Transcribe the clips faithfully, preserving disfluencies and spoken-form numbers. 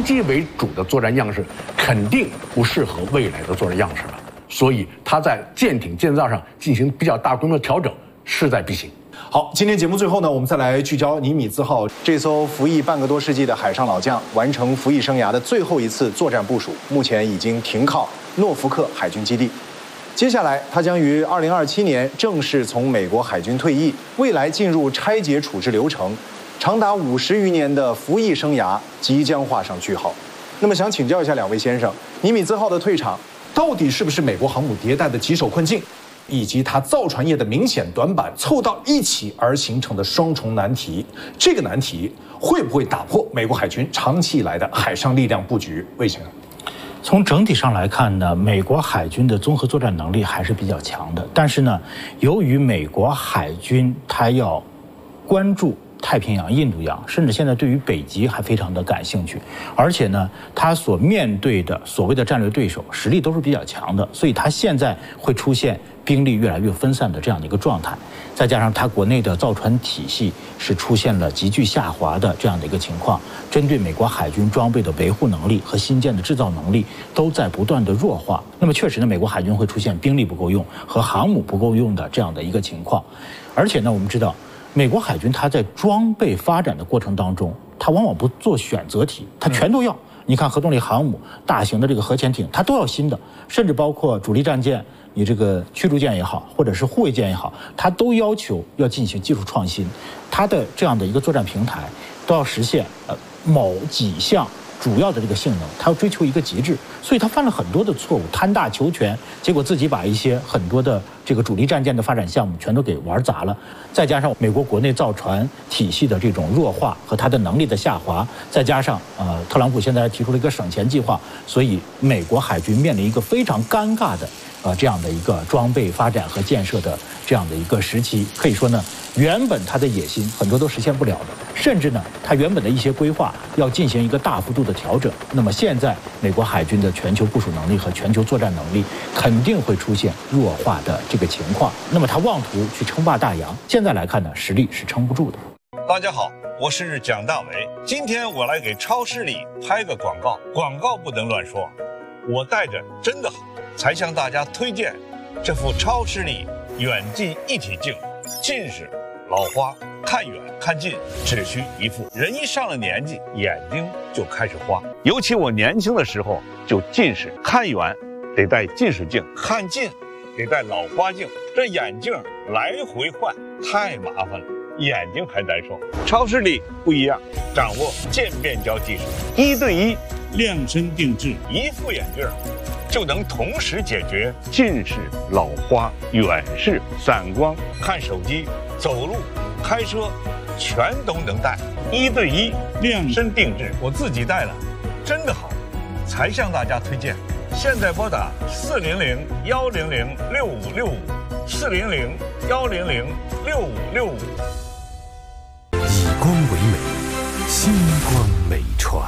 攻击为主的作战样式，肯定不适合未来的作战样式了。所以它在舰艇建造上进行比较大规模的调整，势在必行。 好，今天节目最后呢，我们再来聚焦尼米兹号这艘服役半个多世纪的海上老将，完成服役生涯的最后一次作战部署，目前已经停靠诺福克海军基地。接下来，他将于二零二七年正式从美国海军退役，未来进入拆解处置流程，长达五十余年的服役生涯即将画上句号。那么，想请教一下两位先生，尼米兹号的退场到底是不是美国航母迭代的棘手困境？以及它造船业的明显短板凑到一起而形成的双重难题，这个难题会不会打破美国海军长期以来的海上力量布局？魏先生， 从整体上来看呢，美国海军的综合作战能力还是比较强的。但是呢，由于美国海军它要关注太平洋、印度洋，甚至现在对于北极还非常的感兴趣，而且呢，它所面对的所谓的战略对手实力都是比较强的，所以它现在会出现兵力越来越分散的这样的一个状态，再加上它国内的造船体系是出现了急剧下滑的这样的一个情况，针对美国海军装备的维护能力和新建的制造能力都在不断的弱化。那么确实呢，美国海军会出现兵力不够用和航母不够用的这样的一个情况，而且呢，我们知道美国海军它在装备发展的过程当中，它往往不做选择题，它全都要。你看核动力航母、大型的这个核潜艇，它都要新的，甚至包括主力战舰，你这个驱逐舰也好，或者是护卫舰也好，它都要求要进行技术创新，它的这样的一个作战平台都要实现呃某几项主要的这个性能，它要追求一个极致，所以它犯了很多的错误，贪大求全，结果自己把一些很多的这个主力战舰的发展项目全都给玩砸了。再加上美国国内造船体系的这种弱化和它的能力的下滑，再加上呃特朗普现在提出了一个省钱计划，所以美国海军面临一个非常尴尬的呃这样的一个装备发展和建设的这样的一个时期。可以说呢，原本它的野心很多都实现不了的，甚至呢，它原本的一些规划要进行一个大幅度的调整。那么现在美国海军的全球部署能力和全球作战能力肯定会出现弱化的这个情况。那么它妄图去称霸大洋，现在来看呢，实力是撑不住的。 大家好，我是蒋大为，今天我来给超视力拍个广告，广告不能乱说，我带着真的好，才向大家推荐这副超视力远近一体镜，近视、老花、看远看近只需一副。人一上了年纪，眼睛就开始花，尤其我年轻的时候就近视，看远得戴近视镜，看近得戴老花镜，这眼镜来回换太麻烦了，眼睛还难受。超视力不一样，掌握渐变焦技术，一对一量身定制，一副眼镜就能同时解决近视、老花、远视、散光、看手机、走路、开车，全都能戴，一对一量身定制。我自己戴了，真的好，才向大家推荐。现在拨打四零零幺零零六五六五，四零零幺零零六五六五。 以光为美，星光美传。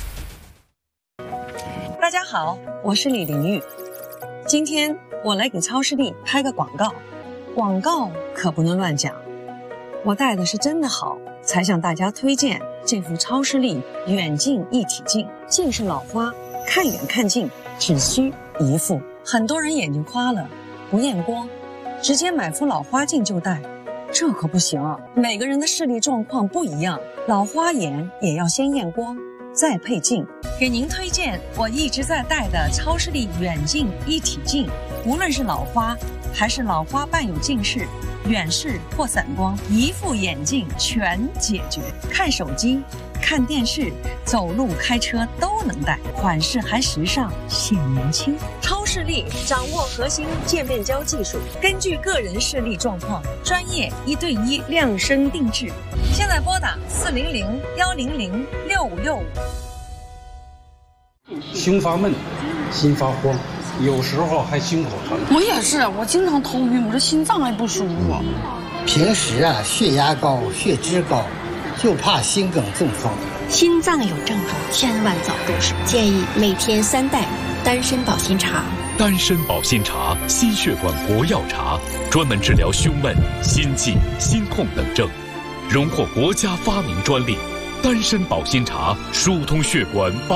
大家好，我是李玲玉。今天我来给超视力拍个广告，广告可不能乱讲。我戴的是真的好，才向大家推荐这副超视力远近一体镜。近视老花，看远看近只需一副。很多人眼睛花了，不验光，直接买副老花镜就戴，这可不行啊！每个人的视力状况不一样，老花眼也要先验光，再配镜。给您推荐我一直在戴的超视力远近一体镜，无论是老花还是老花伴有近视、远视或散光，一副眼镜全解决。看手机、看电视、走路、开车都能戴，款式还时尚，显年轻。超视力掌握核心渐变焦技术，根据个人视力状况，专业一对一量身定制。现在拨打四零零幺零零六五六五。 胸发闷，心发慌，有时候还心口疼。 我也是，我经常头晕，我这心脏还不舒服。 平时啊，血压高、血脂高，就怕心梗中风。 心脏有症状，千万早入手。建议每天三袋丹参保心茶。 丹参保心茶，心血管国药茶，专门治疗胸闷、心悸、心痛等症，荣获国家发明专利。丹参保心茶疏通血管。